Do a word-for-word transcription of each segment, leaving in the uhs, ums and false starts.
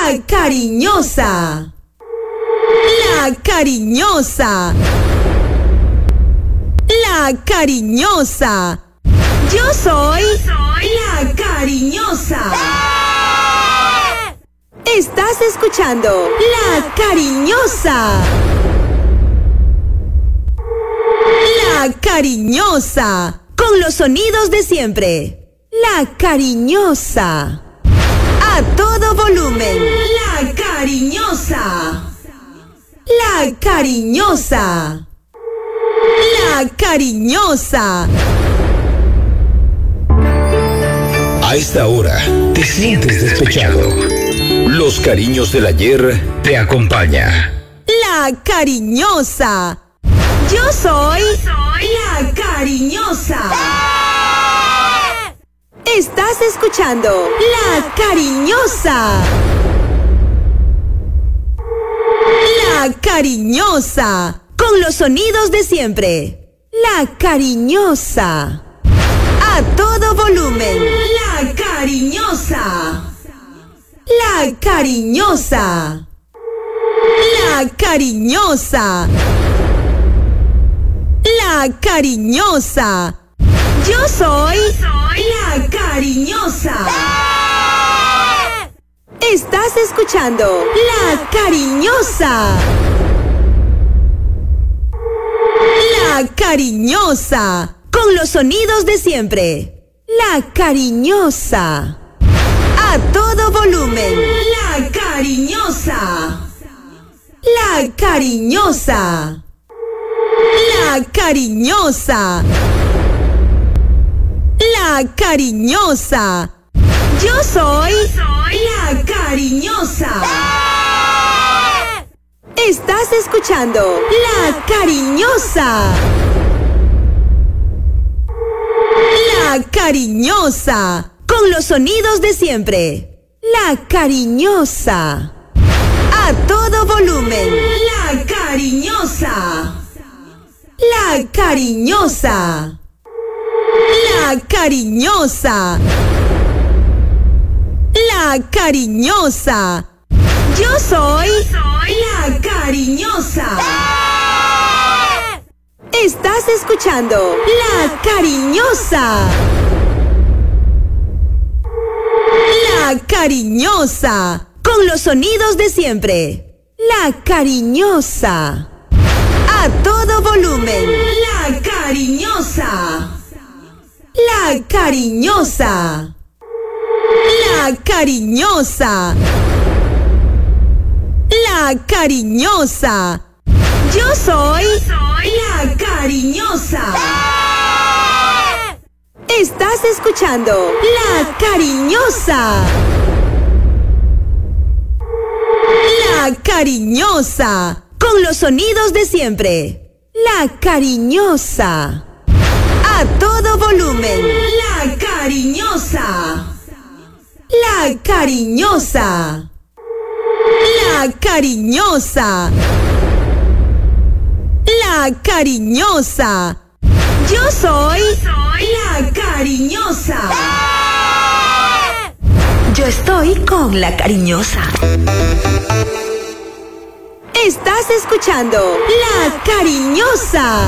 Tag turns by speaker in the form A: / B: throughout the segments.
A: La cariñosa. La cariñosa. La cariñosa. Yo soy la cariñosa. Estás escuchando La Cariñosa. La Cariñosa. Con los sonidos de siempre. La Cariñosa. A todo volumen. La Cariñosa. La Cariñosa. La Cariñosa.
B: A esta hora te sientes despechado. Los cariños del ayer te acompaña.
A: La Cariñosa. Yo soy la Cariñosa. Estás escuchando La Cariñosa. La Cariñosa. Con los sonidos de siempre. La Cariñosa. A todo volumen. La Cariñosa. La Cariñosa. La Cariñosa. La Cariñosa. Yo soy la Cariñosa. Estás escuchando La Cariñosa. La Cariñosa. Con los sonidos de siempre. La Cariñosa. A todo volumen. La Cariñosa. La Cariñosa. La Cariñosa. La Cariñosa. Yo soy la Cariñosa. Estás escuchando La Cariñosa. La Cariñosa. Con los sonidos de siempre. La Cariñosa. A todo volumen. La Cariñosa. La Cariñosa. La Cariñosa. La Cariñosa. Yo soy la Cariñosa. Estás escuchando La Cariñosa. La Cariñosa. Con los sonidos de siempre. La Cariñosa. A todo volumen. La Cariñosa. La Cariñosa. La Cariñosa. La Cariñosa. Yo soy la Cariñosa. Estás escuchando La Cariñosa. La Cariñosa. Con los sonidos de siempre. La Cariñosa. A todo volumen. La Cariñosa. La Cariñosa. La Cariñosa. La Cariñosa. Yo soy la Cariñosa.
C: Yo estoy con La Cariñosa.
A: Estás escuchando La Cariñosa.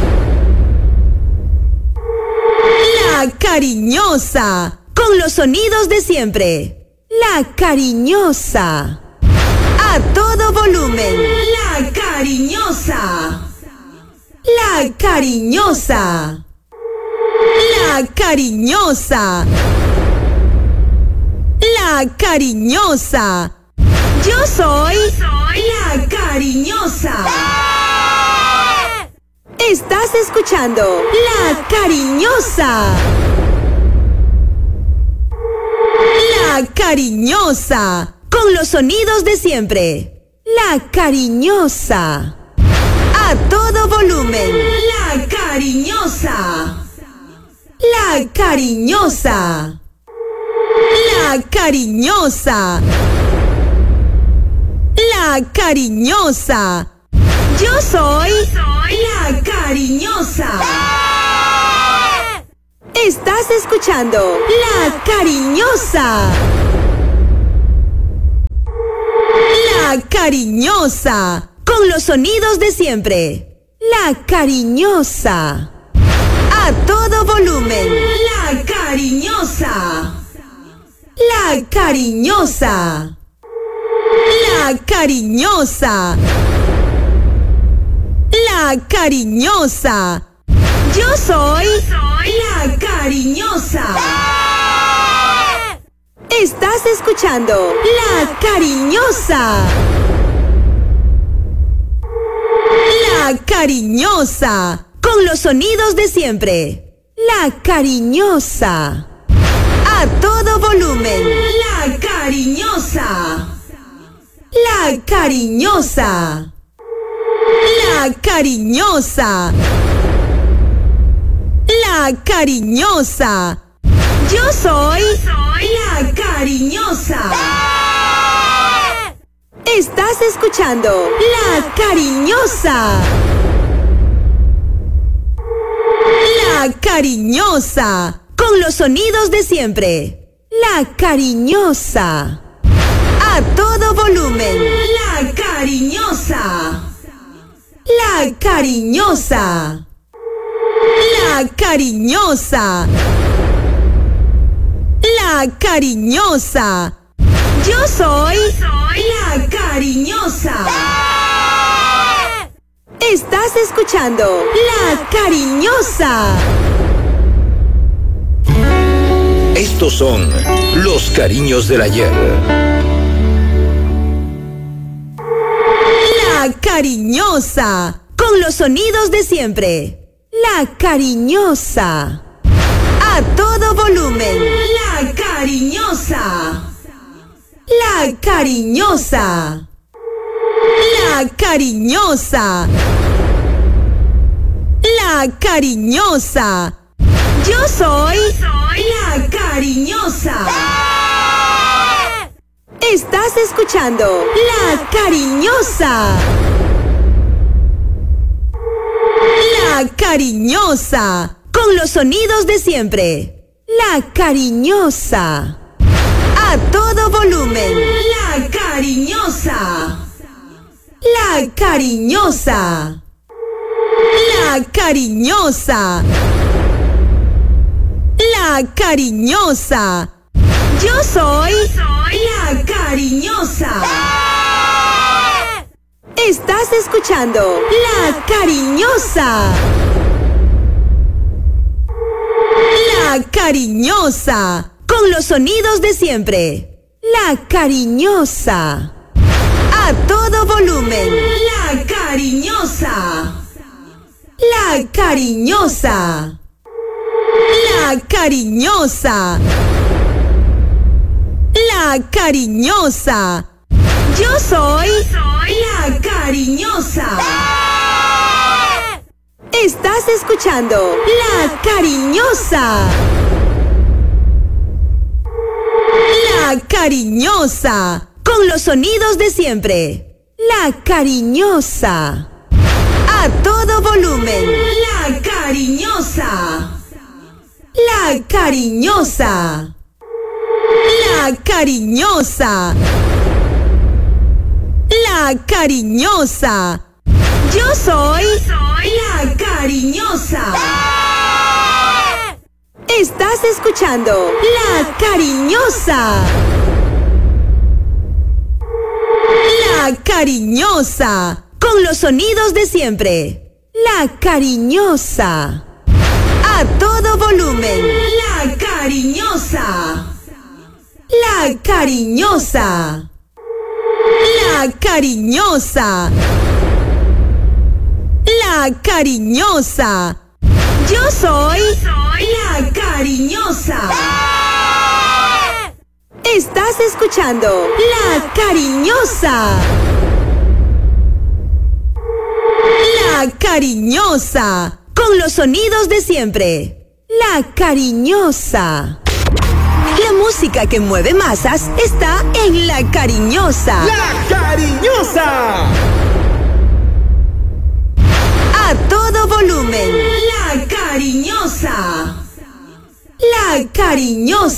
A: La Cariñosa. Con los sonidos de siempre. La Cariñosa. A todo volumen. La Cariñosa. La Cariñosa. La Cariñosa. La Cariñosa. Yo soy la Cariñosa. Estás escuchando La Cariñosa. La Cariñosa. Con los sonidos de siempre. La Cariñosa. A todo volumen. La Cariñosa. La Cariñosa. La Cariñosa. La Cariñosa. Yo soy la Cariñosa. Estás escuchando La Cariñosa. cariñosa, con los sonidos de siempre. La cariñosa. A todo volumen. La cariñosa. La cariñosa. La cariñosa. La cariñosa. Yo soy la cariñosa. Estás escuchando La Cariñosa. La Cariñosa, con los sonidos de siempre. La Cariñosa. A todo volumen. La Cariñosa. La Cariñosa. La Cariñosa. La Cariñosa. Yo soy la Cariñosa. Estás escuchando La Cariñosa. La Cariñosa, con los sonidos de siempre. La Cariñosa. A todo volumen. La Cariñosa. La Cariñosa. La Cariñosa. La Cariñosa. Yo soy la Cariñosa. Estás escuchando La Cariñosa.
B: Estos son los cariños del ayer.
A: La Cariñosa, con los sonidos de siempre. La Cariñosa. A todo volumen. La Cariñosa. La Cariñosa. La Cariñosa. La Cariñosa. Yo soy la Cariñosa. Estás escuchando La Cariñosa. La Cariñosa, con los sonidos de siempre. La Cariñosa. A todo volumen. La Cariñosa. La Cariñosa. La Cariñosa. La Cariñosa. Yo soy la Cariñosa. Estás escuchando La Cariñosa. La Cariñosa, con los sonidos de siempre. La Cariñosa. A todo volumen. La Cariñosa. La Cariñosa. La Cariñosa. La Cariñosa. Yo soy la Cariñosa. Estás escuchando La Cariñosa. La Cariñosa, con los sonidos de siempre. La Cariñosa. A todo volumen. La Cariñosa. La Cariñosa. La Cariñosa. La Cariñosa. Yo soy la Cariñosa. Estás escuchando La Cariñosa. La Cariñosa, con los sonidos de siempre. La Cariñosa. A todo volumen. La Cariñosa. La Cariñosa. La Cariñosa. La Cariñosa. Yo soy la Cariñosa. Estás escuchando La Cariñosa. La Cariñosa, con los sonidos de siempre. La Cariñosa. La música que mueve masas está en La Cariñosa.
D: ¡La Cariñosa!
A: A todo volumen. La Cariñosa. La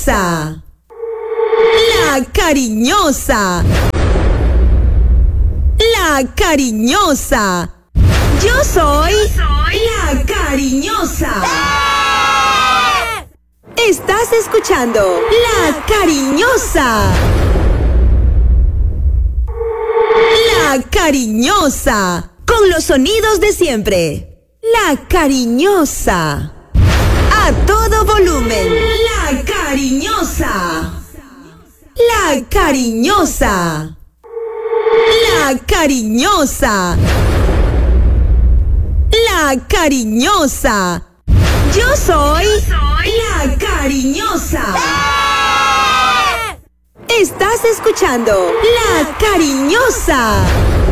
A: Cariñosa. La Cariñosa. La cariñosa. Yo soy la cariñosa. Estás escuchando La Cariñosa. La Cariñosa. Con los sonidos de siempre. La Cariñosa. A todo volumen. La Cariñosa. La Cariñosa. La Cariñosa. La Cariñosa. Yo soy la Cariñosa. Estás escuchando La Cariñosa.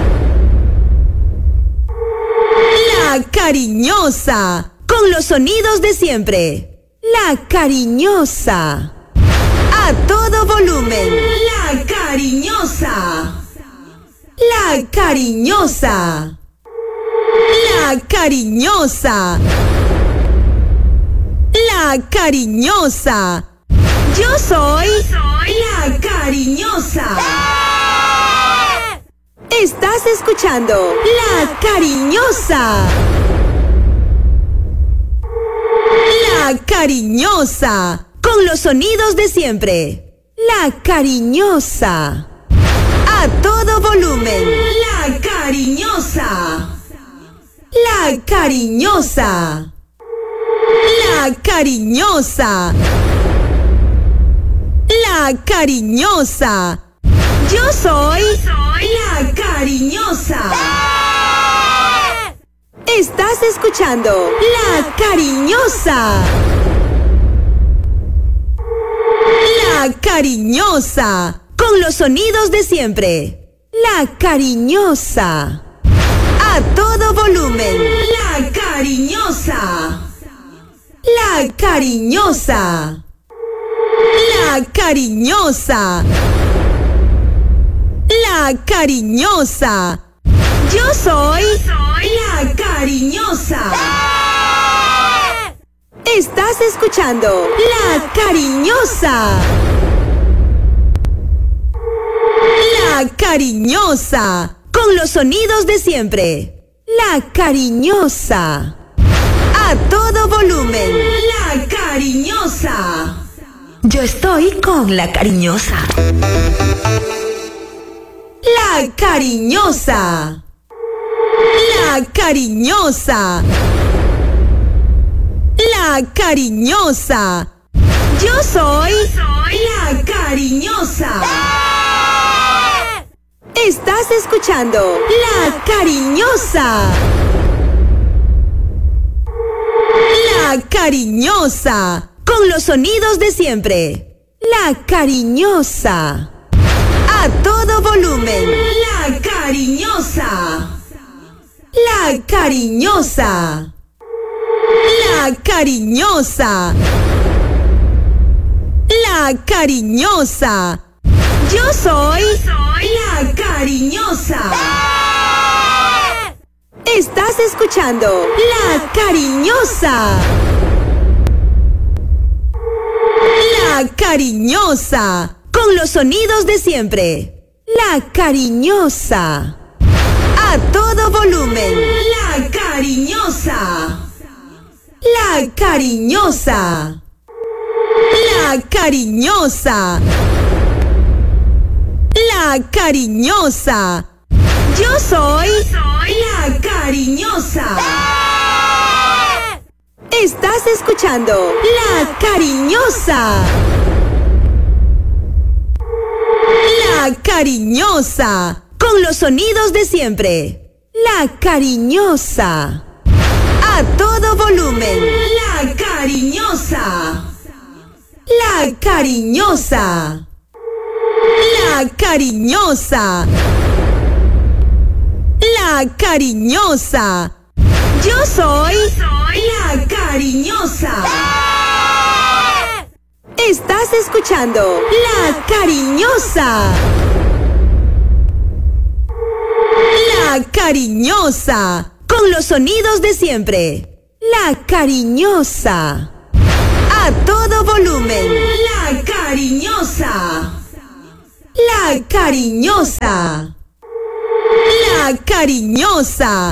A: La Cariñosa. Con los sonidos de siempre. La Cariñosa. A todo volumen. La Cariñosa. La Cariñosa. La Cariñosa. La Cariñosa. Yo soy la Cariñosa. Estás escuchando La Cariñosa. La Cariñosa. Con los sonidos de siempre. La Cariñosa. A todo volumen. La Cariñosa. La Cariñosa. La Cariñosa. La Cariñosa. Yo soy la Cariñosa. Estás escuchando La Cariñosa. La Cariñosa. Con los sonidos de siempre. La Cariñosa. A todo volumen. La Cariñosa. La Cariñosa. La Cariñosa. La Cariñosa. Yo soy la Cariñosa. Estás escuchando La Cariñosa. La Cariñosa. Con los sonidos de siempre. La Cariñosa. A todo volumen. La Cariñosa.
C: Yo estoy con La Cariñosa.
A: La Cariñosa. La Cariñosa. La Cariñosa. Yo soy la Cariñosa. Estás escuchando La Cariñosa. La Cariñosa. Con los sonidos de siempre. La Cariñosa. A todo volumen. La Cariñosa. La Cariñosa. La Cariñosa. La Cariñosa. Yo soy la Cariñosa. Estás escuchando La Cariñosa. La Cariñosa. Con los sonidos de siempre. La Cariñosa. A todo volumen. La Cariñosa. La Cariñosa. La Cariñosa. La Cariñosa. Yo soy la Cariñosa. Estás escuchando La Cariñosa. La Cariñosa. Con los sonidos de siempre. La Cariñosa. A todo volumen. La Cariñosa. La Cariñosa. La Cariñosa. La Cariñosa. Yo soy la Cariñosa. Estás escuchando La Cariñosa. La Cariñosa. Con los sonidos de siempre. La Cariñosa. A todo volumen. La Cariñosa. La Cariñosa. La cariñosa.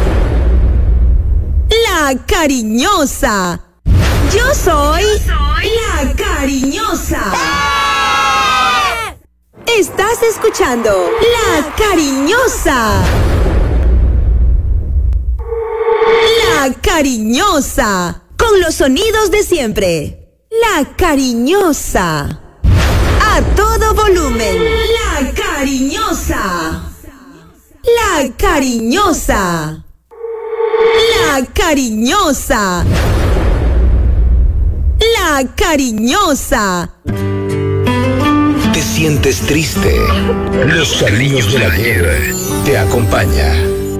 A: La cariñosa. Yo soy la cariñosa. Estás escuchando La Cariñosa. La Cariñosa. Con los sonidos de siempre. La Cariñosa. A todo volumen. La Cariñosa. La Cariñosa. La Cariñosa. La Cariñosa.
B: ¿Te sientes triste? Los cariños del ayer te acompaña.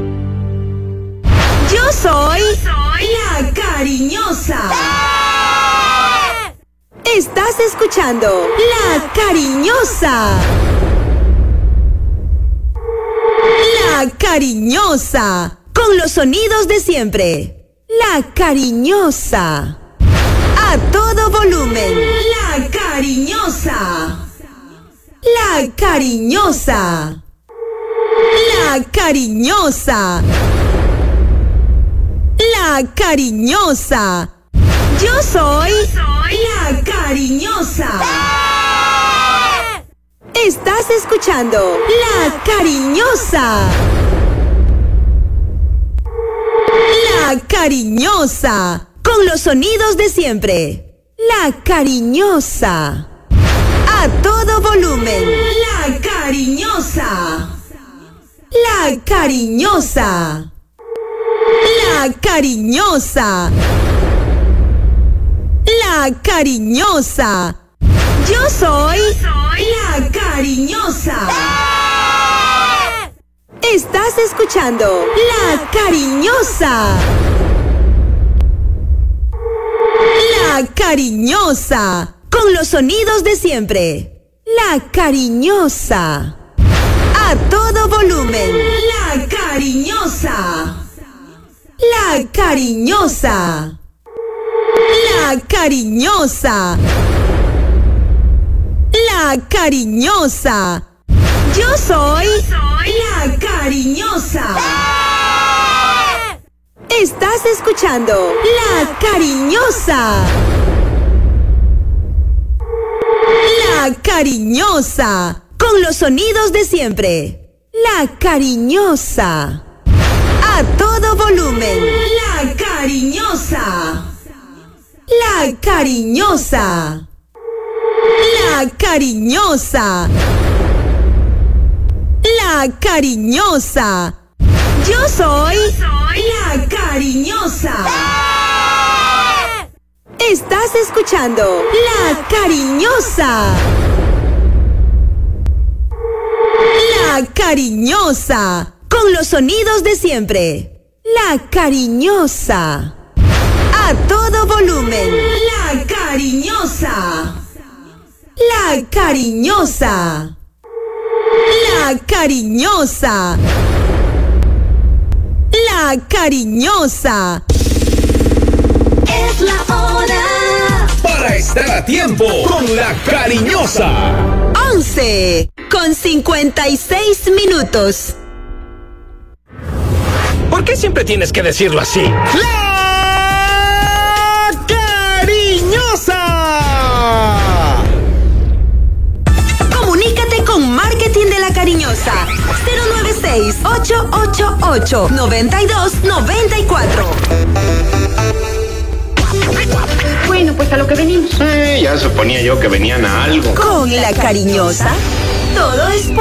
A: Yo soy la Cariñosa. Estás escuchando La Cariñosa. La Cariñosa. Con los sonidos de siempre. La Cariñosa. A todo volumen. La Cariñosa. La Cariñosa. La Cariñosa. La Cariñosa. Yo soy la Cariñosa. Estás escuchando La Cariñosa. La Cariñosa. Con los sonidos de siempre. La Cariñosa. A todo volumen. La Cariñosa. La Cariñosa. La Cariñosa. La Cariñosa. Yo soy la Cariñosa. Estás escuchando La Cariñosa. La Cariñosa. Con los sonidos de siempre. La Cariñosa. A todo volumen. La Cariñosa. La Cariñosa. La Cariñosa. La Cariñosa. Yo soy la Cariñosa. Estás escuchando La Cariñosa. La Cariñosa. Con los sonidos de siempre. La Cariñosa. A todo volumen. La Cariñosa. La Cariñosa. La Cariñosa. La Cariñosa. Yo soy la Cariñosa. Estás escuchando La Cariñosa. La Cariñosa. Con los sonidos de siempre. La Cariñosa. A todo volumen. La Cariñosa. La Cariñosa. La Cariñosa. La Cariñosa.
C: Es la hora.
D: Para estar a tiempo con La Cariñosa.
A: once con cincuenta y seis minutos.
E: ¿Por qué siempre tienes que decirlo así?
D: La Cariñosa.
A: Comunícate con Marketing de La Cariñosa. cero nueve seis, ocho ocho ocho, nueve dos nueve cuatro.
F: Bueno, pues a lo que venimos.
G: Eh, ya suponía yo que venían a algo.
A: Con La Cariñosa, todo es